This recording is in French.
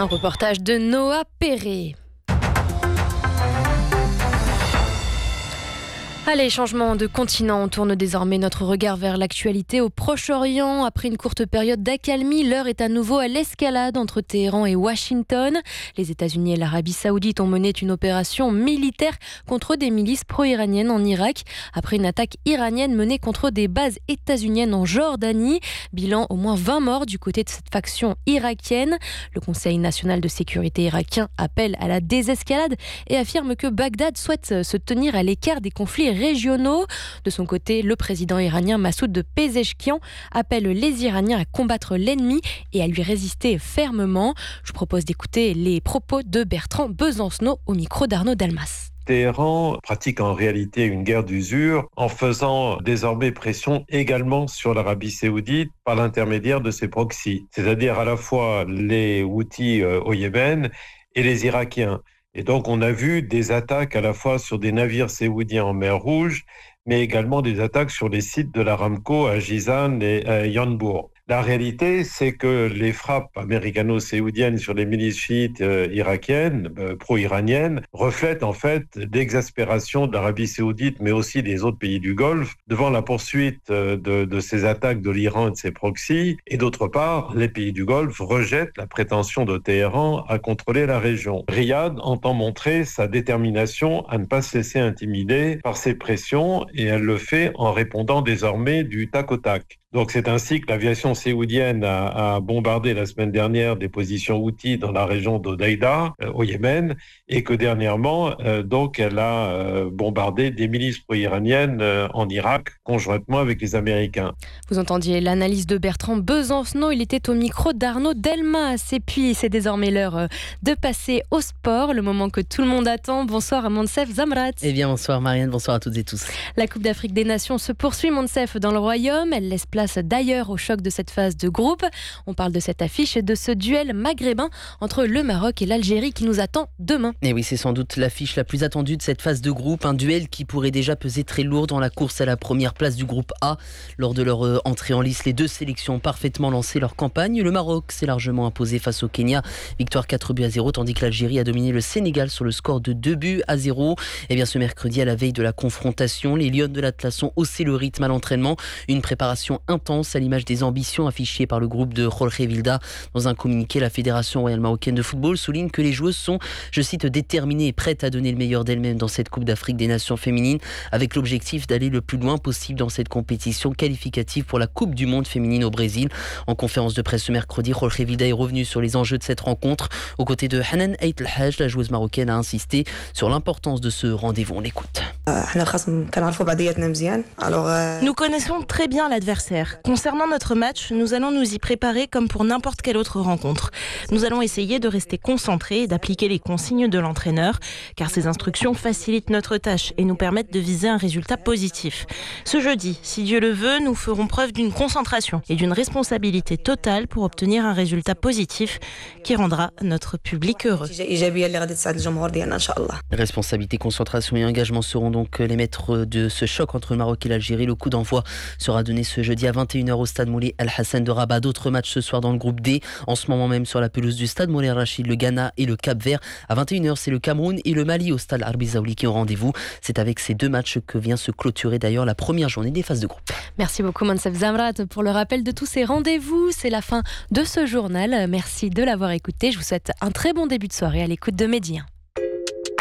Un reportage de Noah Perret. Allez, changement de continent. On tourne désormais notre regard vers l'actualité au Proche-Orient. Après une courte période d'accalmie, l'heure est à nouveau à l'escalade entre Téhéran et Washington. Les États-Unis et l'Arabie Saoudite ont mené une opération militaire contre des milices pro-iraniennes en Irak. Après une attaque iranienne menée contre des bases états-uniennes en Jordanie. Bilan, au moins 20 morts du côté de cette faction irakienne. Le Conseil national de sécurité irakien appelle à la désescalade et affirme que Bagdad souhaite se tenir à l'écart des conflits régionaux. De son côté, le président iranien Massoud Pezeshkian appelle les Iraniens à combattre l'ennemi et à lui résister fermement. Je vous propose d'écouter les propos de Bertrand Besancenot au micro d'Arnaud Dalmas. Téhéran pratique en réalité une guerre d'usure en faisant désormais pression également sur l'Arabie Saoudite par l'intermédiaire de ses proxys, c'est-à-dire à la fois les Houthis au Yémen et les Irakiens. Et donc, on a vu des attaques à la fois sur des navires saoudiens en mer Rouge, mais également des attaques sur les sites de l'Aramco à Jizan et à Yanbour. La réalité, c'est que les frappes américano-saoudiennes sur les milices chiites irakiennes, pro-iraniennes, reflètent en fait l'exaspération de l'Arabie saoudite, mais aussi des autres pays du Golfe, devant la poursuite de ces attaques de l'Iran et de ses proxys. Et d'autre part, les pays du Golfe rejettent la prétention de Téhéran à contrôler la région. Riyad entend montrer sa détermination à ne pas se laisser intimider par ces pressions, et elle le fait en répondant désormais du tac au tac. Donc c'est ainsi que l'aviation saoudienne a bombardé la semaine dernière des positions Houthis dans la région d'Hodeïda, au Yémen, et que dernièrement, donc elle a bombardé des milices pro-iraniennes en Irak, conjointement avec les Américains. Vous entendiez l'analyse de Bertrand Besancenot, il était au micro d'Arnaud Delmas. Et puis c'est désormais l'heure de passer au sport, le moment que tout le monde attend. Bonsoir à Monsef Zamrat. Eh bien bonsoir Marianne, bonsoir à toutes et tous. La Coupe d'Afrique des Nations se poursuit, Monsef, dans le Royaume. Elle laisse place d'ailleurs au choc de cette phase de groupe. On parle de cette affiche et de ce duel maghrébin entre le Maroc et l'Algérie qui nous attend demain. Et oui, c'est sans doute l'affiche la plus attendue de cette phase de groupe, un duel qui pourrait déjà peser très lourd dans la course à la première place du groupe A. Lors de leur entrée en lice, les deux sélections ont parfaitement lancé leur campagne. Le Maroc s'est largement imposé face au Kenya, victoire 4-0, tandis que l'Algérie a dominé le Sénégal sur le score de 2-0. Et bien ce mercredi, à la veille de la confrontation, les Lions de l'Atlas ont haussé le rythme à l'entraînement, une préparation intense à l'image des ambitions affichées par le groupe de Jorge Vilda. Dans un communiqué, la Fédération royale marocaine de football souligne que les joueuses sont, je cite, déterminées et prêtes à donner le meilleur d'elles-mêmes dans cette Coupe d'Afrique des Nations féminines, avec l'objectif d'aller le plus loin possible dans cette compétition qualificative pour la Coupe du Monde féminine au Brésil. En conférence de presse ce mercredi, Jorge Vilda est revenu sur les enjeux de cette rencontre. Aux côtés de Hanan Ait El Haj, la joueuse marocaine a insisté sur l'importance de ce rendez-vous. On l'écoute. Nous connaissons très bien l'adversaire. Concernant notre match, nous allons nous y préparer comme pour n'importe quelle autre rencontre. Nous allons essayer de rester concentrés et d'appliquer les consignes de l'entraîneur, car ces instructions facilitent notre tâche et nous permettent de viser un résultat positif. Ce jeudi, si Dieu le veut, nous ferons preuve d'une concentration et d'une responsabilité totale pour obtenir un résultat positif qui rendra notre public heureux. Responsabilité, concentration et engagement seront donc les maîtres de ce choc entre le Maroc et l'Algérie. Le coup d'envoi sera donné ce jeudi à 21h au stade Moulay Al-Hassan de Rabat. D'autres matchs ce soir dans le groupe D. En ce moment même sur la pelouse du stade Moulay Rachid, le Ghana et le Cap-Vert. À 21h, c'est le Cameroun et le Mali au stade Arbizaouli qui ont rendez-vous. C'est avec ces deux matchs que vient se clôturer d'ailleurs la première journée des phases de groupe. Merci beaucoup Monsef Zamrat pour le rappel de tous ces rendez-vous. C'est la fin de ce journal. Merci de l'avoir écouté. Je vous souhaite un très bon début de soirée à l'écoute de Medi 1.